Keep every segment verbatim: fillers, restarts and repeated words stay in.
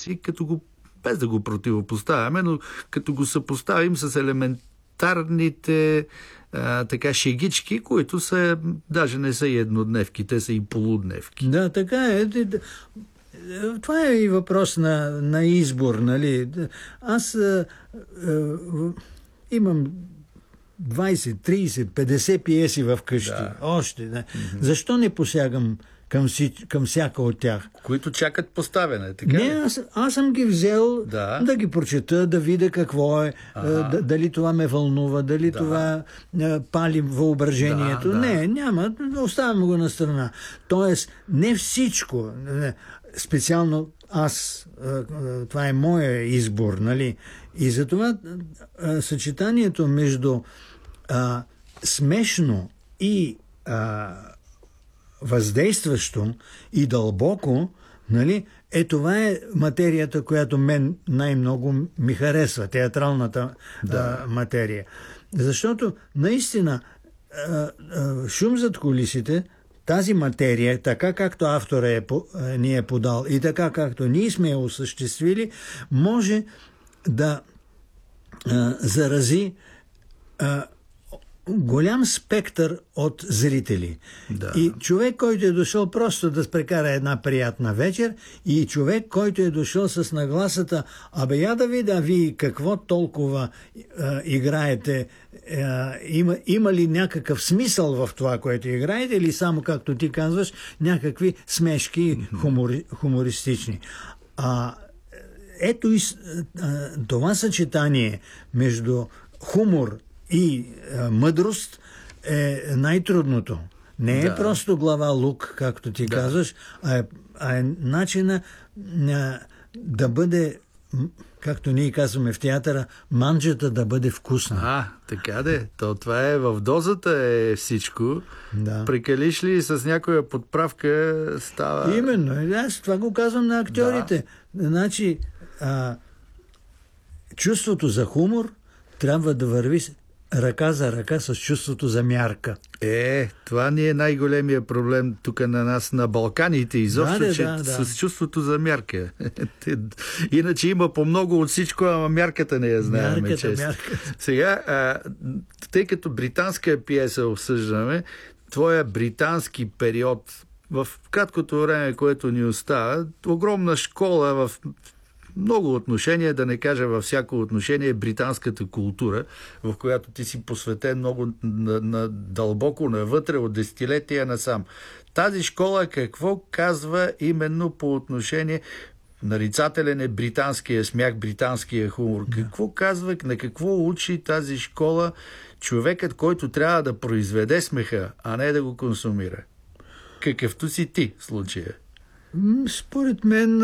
си, като го, без да го противопоставяме, но като го съпоставим с елементарните а, така шегички, които са, даже не са и еднодневки, те са и полудневки. Да, така е. Това е и въпрос на, на избор, нали? Аз а, а, имам двайсет, трийсет, петдесет пиеси в къщи. Да. Още. Да. Mm-hmm. Защо не посягам към, си, към всяка от тях? Които чакат поставяне, така Не, аз, аз съм ги взел да, да ги прочета, да видя какво е, ага, дали това ме вълнува, дали да, това а, пали въображението. Да, не, да. няма, оставям го на страна. Тоест, не всичко, специално аз, това е моя избор, нали? И затова съчетанието между а, смешно и а, въздействащо и дълбоко, нали, е това е материята, която мен най-много ми харесва, театралната да, а, материя. Защото наистина а, а, шум зад кулисите, тази материя, така както автора е, ни е подал и така както ние сме я осъществили, може да а, зарази а, голям спектър от зрители. Да. И човек, който е дошъл просто да прекара една приятна вечер, и човек, който е дошъл с нагласата, абе я да видя вие какво толкова а, играете, а, има, има ли някакъв смисъл в това, което играете, или само, както ти казваш, някакви смешки хумори, хумористични. А ето и а, това съчетание между хумор и а, мъдрост е най-трудното. Не е да. просто глава лук, както ти да. казваш, а е, а е начина а, да бъде, както ние казваме в театъра, манджата да бъде вкусна. А, така де. То това е в дозата е всичко. Да. Прекалиш ли с някоя подправка става... Именно. Аз това го казвам на актьорите. Да. Значи, а, чувството за хумор трябва да върви ръка за ръка с чувството за мярка. Е, това ни е най-големия проблем тук на нас на Балканите изобщо, да, че да, да. с чувството за мярка. Иначе има по-много от всичко, ама мярката не я знаем. Мярката, мярката. Сега, а, тъй като британска пиеса обсъждаме, твоя британски период в краткото време, което ни остава, огромна школа в много отношения, да не кажа във всяко отношение, британската култура, в която ти си посветен много на, на дълбоко навътре от десетилетия насам. Тази школа какво казва именно по отношение, нарицателен е британския смях, британския хумор. Какво казва, на какво учи тази школа човекът, който трябва да произведе смеха, а не да го консумира? Какъвто си ти в случая? Според мен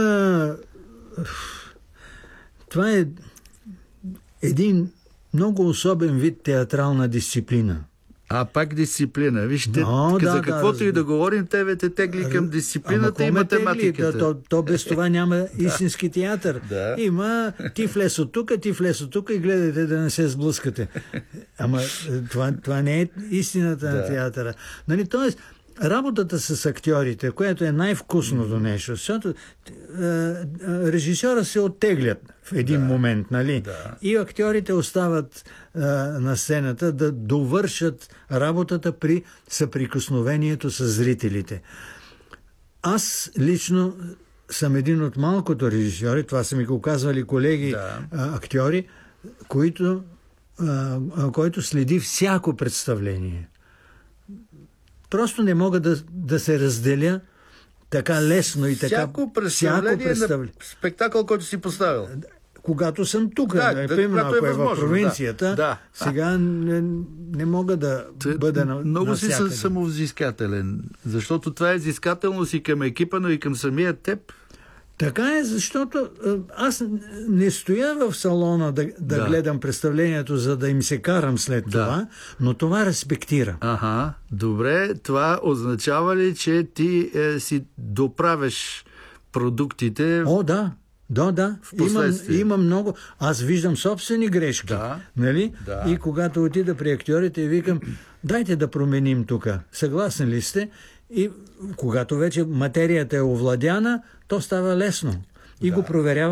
това е един много особен вид театрална дисциплина. А, пак дисциплина. Вижте, Но, за да, каквото да, и да говорим, тебе те тегли към дисциплината и математиката. То, то без това няма истински театър. Да. Има ти влез от тук, ти влез от тук и гледайте да не се сблъскате. Ама това, това не е истината да. на театъра. Нали, тоест, работата с актьорите, което е най-вкусното нещо, защото е, режисьора се оттеглят в един да, момент, нали? Да. И актьорите остават е, на сцената да довършат работата при съприкосновението с зрителите. Аз лично съм един от малкото режисьори, това са ми го казвали колеги да. актьори, които, е, който следи всяко представление. Просто не мога да, да се разделя така лесно и така... Всяко представление представ... на спектакъл, който си поставил. Когато съм тук, да, да, да, примерно, ако е, е възможно, в провинцията, да, да. сега не, не мога да Те, бъда на Много си самовзискателен, защото това е взискателност и към екипа, но и към самия теб. Така е, защото аз не стоя в салона да, да, да. гледам представлението, за да им се карам след да. това, но това респектира. Ага, добре. Това означава ли, че ти е, си доправиш продуктите? О, да. Да, да. Има, има много. Аз виждам собствени грешки. Да. Нали? Да. И когато отида при актьорите и викам, дайте да променим тук. Съгласен ли сте? И когато вече материята е овладяна, то става лесно. И да. го проверява